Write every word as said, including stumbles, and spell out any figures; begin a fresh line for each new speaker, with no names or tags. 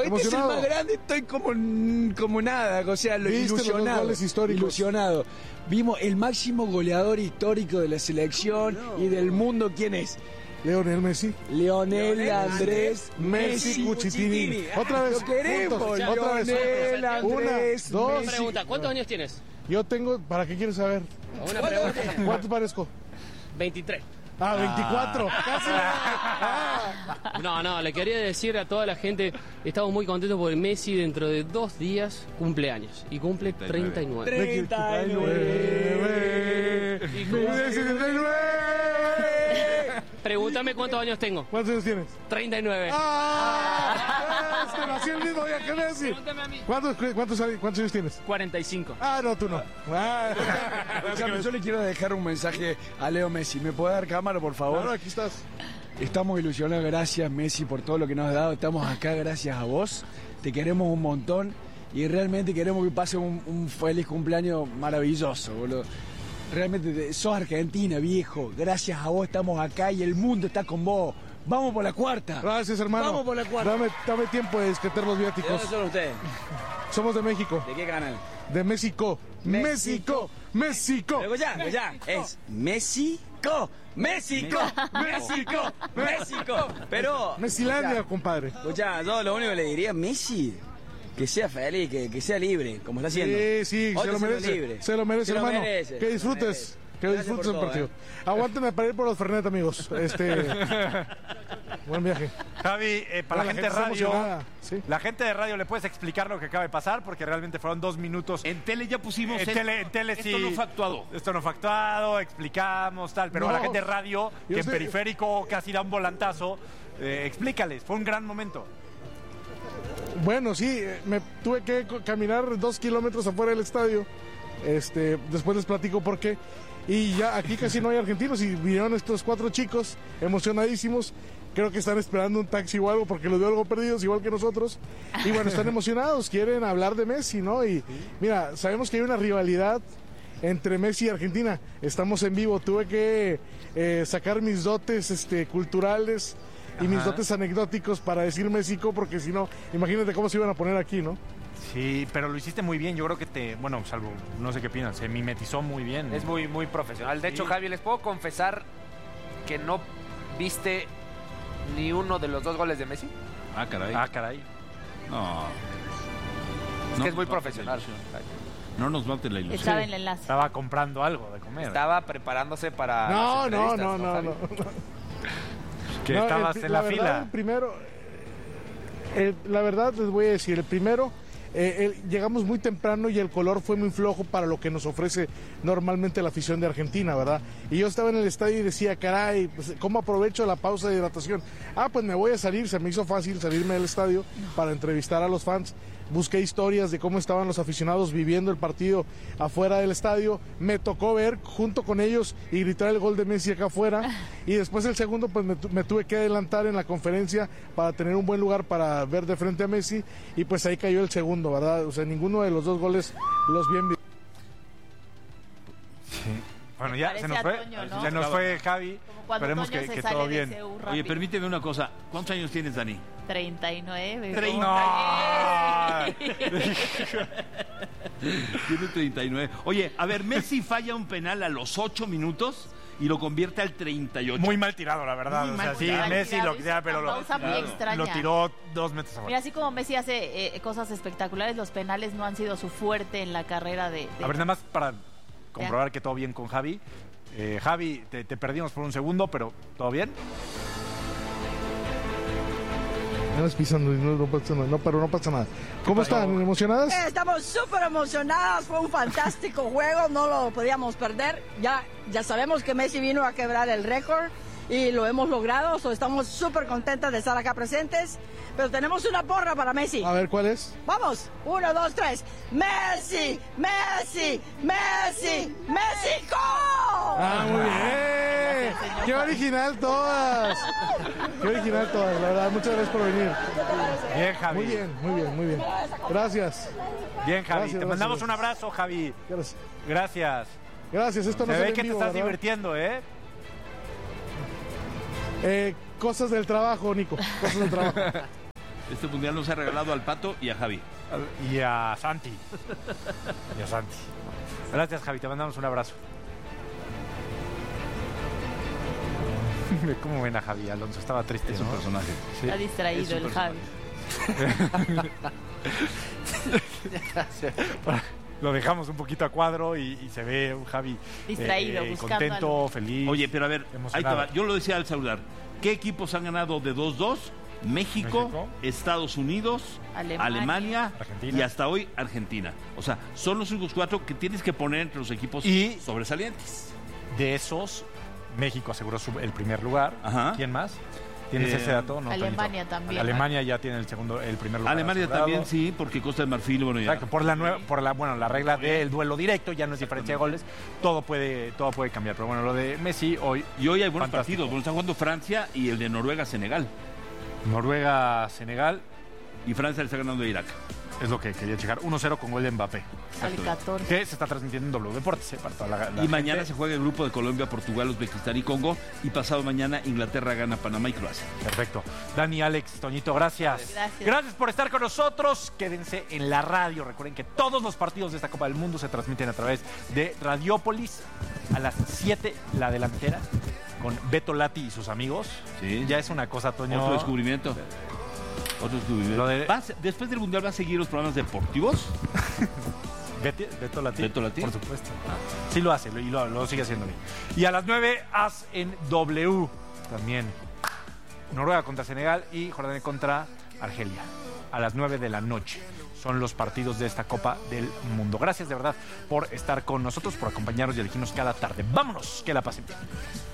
este
emocionado.
es el más grande, estoy como, como nada, o sea, lo
¿Viste los
ilusionado.
goles históricos?
Ilusionado. Vimos el máximo goleador histórico de la selección no, no. y del mundo, ¿quién es?
Lionel Messi.
Lionel, Lionel Andrés
Messi Cucitini. Otra vez.
Lo queremos.
Juntos. Otra vez.
Lionel Andrés.
Una, dos.
Una pregunta, ¿cuántos años tienes?
Yo tengo, ¿para qué quieres saber?
Una pregunta.
¿Cuántos parezco?
veintitrés.
Ah, veinticuatro.
Ah. Casi. No, no, le quería decir a toda la gente, estamos muy contentos porque Messi dentro de dos días cumple años. Y cumple treinta y nueve.
treinta y nueve.
Y pregúntame cuántos años tengo.
¿Cuántos años tienes?
treinta y nueve.
¡Ah! Es que nací el mismo día que Messi.
Pregúntame a mí.
¿Cuántos, cuántos, ¿Cuántos años tienes?
cuarenta y cinco.
Ah, no, tú no. Ah.
Yo le quiero dejar un mensaje a Leo Messi. ¿Me puede dar cámara, por favor?
Claro, aquí estás.
Estamos ilusionados. Gracias, Messi, por todo lo que nos has dado. Estamos acá gracias a vos. Te queremos un montón. Y realmente queremos que pase un, un feliz cumpleaños maravilloso, boludo. Realmente sos Argentina, viejo. Gracias a vos estamos acá y el mundo está con vos. Vamos por la cuarta.
Gracias, hermano.
Vamos por la cuarta.
Dame, dame tiempo de descartar los viáticos.
¿De dónde son ustedes?
Somos de México.
¿De qué canal?
De México. México. México.
Pero ya, ya. Es México. México. México. México. Pero...
Mesilandia, ya, compadre.
Ya, yo lo único que le diría a Messi... Que sea feliz, que, que sea libre, como está haciendo.
Sí, sí,
Hoy
se lo merece.
Libre.
Se lo merece,
se
hermano.
Lo merece,
que disfrutes. Que disfrutes el
todo,
partido.
Eh.
Aguántenme para ir por los Fernet, amigos. Este. Buen viaje.
Javi, eh, para
bueno,
la, gente, gente de radio,
¿sí?
La gente de radio, ¿le puedes explicar lo que acaba de pasar? Porque realmente fueron dos minutos.
En tele ya pusimos.
En,
el...
tele, en tele
esto
sí.
Esto no fue actuado.
Esto no fue actuado, explicamos, tal. Pero no, la gente de radio, que en sé... periférico casi da un volantazo, eh, explícales. Fue un gran momento.
Bueno, sí, me tuve que caminar dos kilómetros afuera del estadio. Este, después les platico por qué. Y ya aquí casi no hay argentinos y vinieron estos cuatro chicos emocionadísimos. Creo que están esperando un taxi o algo porque los veo algo perdidos, igual que nosotros. Y bueno, están emocionados, quieren hablar de Messi, ¿no? Y mira, sabemos que hay una rivalidad entre Messi y Argentina. Estamos en vivo, tuve que eh, sacar mis dotes este, culturales y Ajá. mis dotes anecdóticos para decir México, porque si no, imagínate cómo se iban a poner aquí, ¿no?
Sí, pero lo hiciste muy bien. Yo creo que te, bueno, salvo, no sé qué opinas, se mimetizó muy bien.
Es muy, muy profesional. De sí. hecho, Javi, les puedo confesar que no viste ni uno de los dos goles de Messi.
Ah, caray.
Ah, caray.
No.
Es
no
que es muy profesional.
No nos mate la ilusión.
Estaba en el enlace.
Estaba comprando algo de comer.
Estaba preparándose para.
No, no, no, no, no.
Que
no,
estabas
el,
en la,
la
fila.
Verdad, el primero, el, la verdad les voy a decir, el primero, eh, el, llegamos muy temprano y el color fue muy flojo para lo que nos ofrece normalmente la afición de Argentina, ¿verdad? Y yo estaba en el estadio y decía, caray, pues, ¿cómo aprovecho la pausa de hidratación? Ah, pues me voy a salir, se me hizo fácil salirme del estadio para entrevistar a los fans. Busqué historias de cómo estaban los aficionados viviendo el partido afuera del estadio. Me tocó ver junto con ellos y gritar el gol de Messi acá afuera. Y después el segundo, pues me, me tuve que adelantar en la conferencia para tener un buen lugar para ver de frente a Messi. Y pues ahí cayó el segundo, ¿verdad? O sea, ninguno de los dos goles los vi en vivo.
Sí. Bueno, ya se nos fue,
Toño, ¿no?
se nos fue Javi.
Esperemos
que, que
todo
bien.
Oye, permíteme una cosa. ¿Cuántos años tienes, Dani?
treinta y nueve.
treinta y nueve.
Tiene treinta y nueve. Oye, a ver, Messi falla un penal a los ocho minutos y lo convierte al treinta y ocho.
Muy mal tirado, la verdad.
Muy
o
mal
sea, sí,
tirado.
Messi lo ya, pero lo,
claro.
lo tiró dos metros abajo.
Mira, así como Messi hace eh, cosas espectaculares, los penales no han sido su fuerte en la carrera de... de...
A ver, nada más para comprobar que todo bien con Javi. Eh, Javi, te, te perdimos por un segundo, pero ¿todo bien?
No es pisando, no, no pasa nada, no, pero no pasa nada. ¿Cómo están? ¿Emocionadas?
Eh, estamos súper emocionadas, fue un fantástico juego, no lo podíamos perder. Ya, ya sabemos que Messi vino a quebrar el récord y lo hemos logrado, so estamos súper contentas de estar acá presentes. Pero tenemos una porra para Messi.
A ver, ¿cuál es?
Vamos, uno, dos, tres. ¡Messi! ¡Messi! ¡Messi! ¡México!
¡Ah, muy bien! ¡Qué original todas! ¡Qué original todas, la verdad! Muchas gracias por venir.
Bien, Javi.
Muy bien, muy bien, muy bien. Gracias.
Bien, Javi.
Gracias,
te mandamos
gracias.
un abrazo, Javi.
Gracias.
Gracias.
Gracias, esto no
se
se
ve
ve
que
en
te
vivo,
estás
¿verdad?
divirtiendo, ¿eh?
Eh, cosas del trabajo, Nico. Cosas del trabajo.
Este mundial nos ha regalado al Pato y a Javi.
Y a Santi. Y a Santi. Gracias, Javi. Te mandamos un abrazo. ¿Cómo ven a Javi Alonso? Estaba triste,
Es
¿no?
un personaje.
Sí.
Está distraído
Es un
el
personaje.
Javi.
Lo dejamos un poquito a cuadro y, y se ve un Javi
Distraído,
eh,
buscando
contento,
algo.
feliz.
Oye, pero a ver, ahí te
emocionado.
va. Yo lo decía al saludar. ¿Qué equipos han ganado de dos dos? México,
México.
Estados Unidos,
Alemania.
Alemania,
Argentina.
y hasta hoy Argentina. O sea, son los únicos cuatro que tienes que poner entre los equipos
Y-
sobresalientes.
De esos, México aseguró su- el primer lugar.
Ajá.
¿Quién más? ¿Tienes
Eh,
ese dato? No,
Alemania
Toñito.
también.
Alemania ya tiene el segundo, el primer lugar.
Alemania
asegurado.
también sí, porque Costa de Marfil, bueno, ya.
Exacto, por la nueva, por la, bueno, la regla del duelo directo, ya no es diferencia de goles, todo puede, todo puede cambiar. Pero bueno, lo de Messi hoy,
Y hoy hay buenos
Fantástico.
partidos. Bueno, está jugando Francia y el de Noruega-Senegal.
Noruega, Senegal,
Y Francia le está ganando a Irak.
es lo que quería checar. uno cero con gol de Mbappé.
Al catorce.
Que se está transmitiendo en W Deportes, eh, para toda la, la
Y mañana
gente.
se juega el grupo de Colombia, Portugal, Uzbekistán y Congo. Y pasado mañana Inglaterra gana a Panamá y Croacia.
Perfecto. Dani, Alex, Toñito, gracias.
Gracias.
Gracias por estar con nosotros. Quédense en la radio. Recuerden que todos los partidos de esta Copa del Mundo se transmiten a través de Radiópolis a las siete, la delantera, con Beto Lati y sus amigos.
Sí.
Ya es una cosa, Toño.
Otro descubrimiento. Otro descubrimiento.
Lo de-
¿Vas- después del Mundial va a seguir los programas deportivos?
Beti- Beto Lati.
Beto Lati.
Por supuesto. Sí lo hace lo- y lo, lo sigue haciendo bien. Y a las nueve, As en W también. Noruega contra Senegal y Jordania contra Argelia. A las nueve de la noche. Son los partidos de esta Copa del Mundo. Gracias de verdad por estar con nosotros, por acompañarnos y elegirnos cada tarde. Vámonos, que la pasen bien.